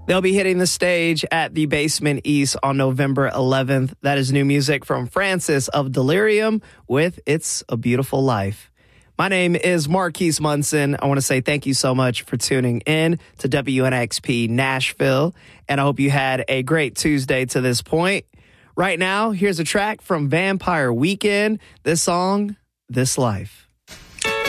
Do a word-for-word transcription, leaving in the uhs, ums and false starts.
They'll be hitting the stage at the Basement East on November eleventh. That is new music from Francis of Delirium with It's a Beautiful Life. My name is Marquise Munson. I want to say thank you so much for tuning in to W N X P Nashville, and I hope you had a great Tuesday to this point. Right now, here's a track from Vampire Weekend. This song, This Life.